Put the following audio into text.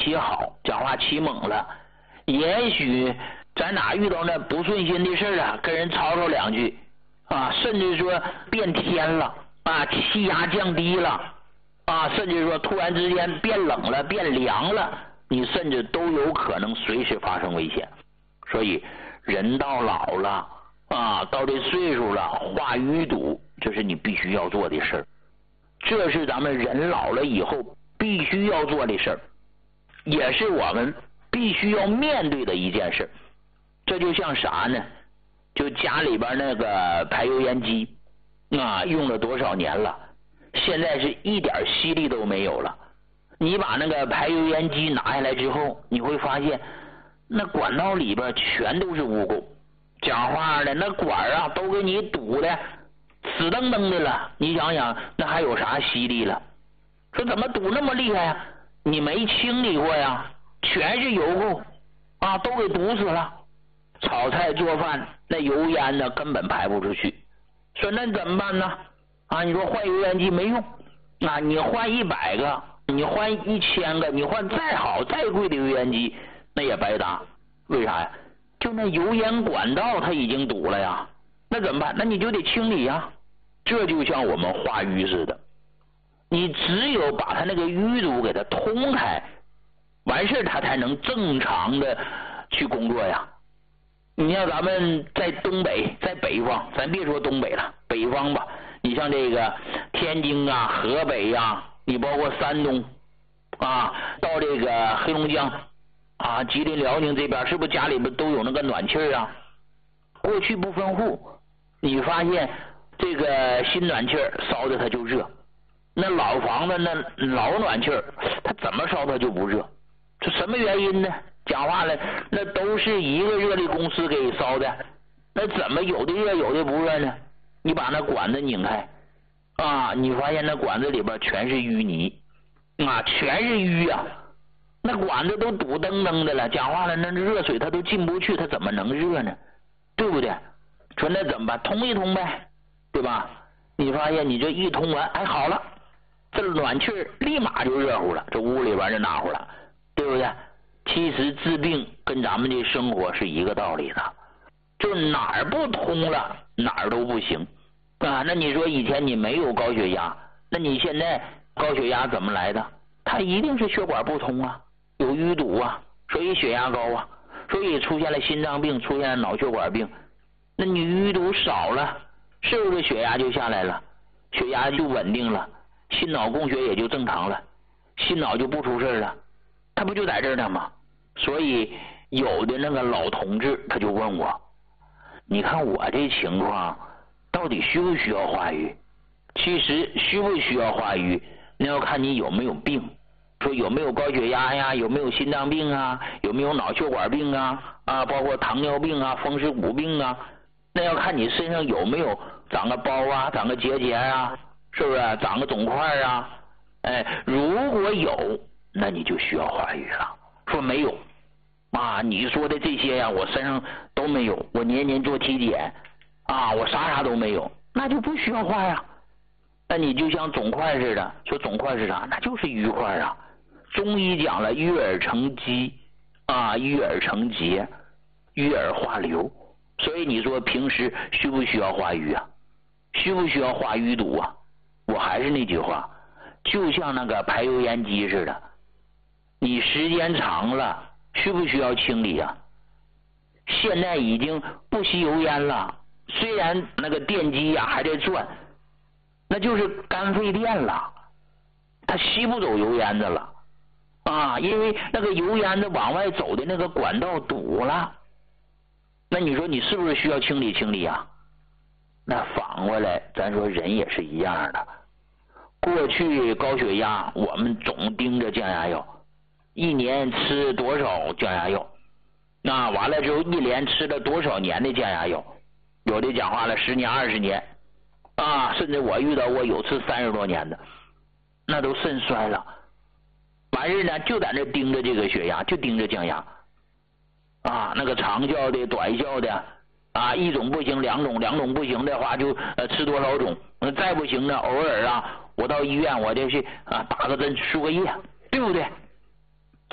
起好，讲话起猛了，也许在哪遇到那不顺心的事啊，跟人吵吵两句啊，甚至说变天了啊，气压降低了啊，甚至说突然之间变冷了，变凉了，你甚至都有可能随时发生危险。所以人到老了啊，到这岁数了，化淤堵，这是你必须要做的事儿，这是咱们人老了以后必须要做的事儿，也是我们必须要面对的一件事。这就像啥呢？就家里边那个排油烟机啊，用了多少年了，现在是一点吸力都没有了。你把那个排油烟机拿下来之后，你会发现那管道里边全都是污垢，讲话的那管啊都给你堵的死瞪瞪的了，你想想那还有啥吸力了？说怎么堵那么厉害呀？你没清理过呀，全是油垢啊，都给堵死了。炒菜做饭那油烟呢根本排不出去，说那怎么办呢？啊，你说换油烟机没用啊，你换100个，你换1000个，你换再好再贵的油烟机那也白搭。为啥呀？就那油烟管道它已经堵了呀，那怎么办？那你就得清理呀。这就像我们化瘀似的，你只有把它那个淤堵给它通开，完事它才能正常的去工作呀。你像咱们在东北，在北方，咱别说东北了，北方吧，你像这个天津啊、河北啊，你包括山东啊，到这个黑龙江啊、吉林、辽宁这边，是不是家里边都有那个暖气啊？过去不分户，你发现这个新暖气烧的它就热，那老房子那老暖气它怎么烧它就不热，这什么原因呢？讲话了，那都是一个热力公司给烧的，那怎么有的热有的不热呢？你把那管子拧开啊，你发现那管子里边全是淤泥啊，全是淤啊，那管子都堵登登的了，讲话了，那热水它都进不去，它怎么能热呢？对不对？说那怎么办？通一通呗，对吧？你发现你这一通完，哎，好了，这暖气立马就热乎了，这屋里边就暖和了，对不对？其实治病跟咱们的生活是一个道理的，就哪儿不通了哪儿都不行啊。那你说以前你没有高血压，那你现在高血压怎么来的？它一定是血管不通啊，有淤堵啊，所以血压高啊，所以出现了心脏病，出现了脑血管病。那你淤堵少了，是不是血压就下来了，血压就稳定了，心脑供血也就正常了，心脑就不出事了，它不就在这儿呢吗？所以有的那个老同志他就问我，你看我这情况到底需不需要化瘀？其实需不需要化瘀那要看你有没有病，说有没有高血压呀，有没有心脏病啊，有没有脑血管病啊，包括糖尿病啊、风湿骨病啊，那要看你身上有没有长个包啊，长个结节啊，是不是长个肿块啊？哎，如果有，那你就需要化瘀了。说没有啊，你说的这些呀，我身上都没有，我年年做体检啊，我啥都没有，那就不需要化呀。那你就像肿块似的，说肿块是啥？那就是瘀块啊。中医讲了，淤而成积啊，淤而成结，淤而化瘤。所以你说平时需不需要化瘀啊？需不需要化淤堵啊？我还是那句话，就像那个排油烟机似的，你时间长了需不需要清理啊？现在已经不吸油烟了，虽然那个电机呀还在转，那就是干废电了，它吸不走油烟子了啊，因为那个油烟子往外走的那个管道堵了。那你说你是不是需要清理清理啊？那反过来咱说人也是一样的，过去高血压我们总盯着降压药，一年吃多少降压药，那完了之后一连吃了多少年的降压药，有的讲话了10年20年啊，甚至我遇到过有吃30多年的，那都肾衰了，完事呢就在那盯着这个血压，就盯着降压啊，那个长效的短效的啊，一种不行两种不行的话就吃多少种，再不行呢偶尔啊我到医院我就去打个针输个液，对不对？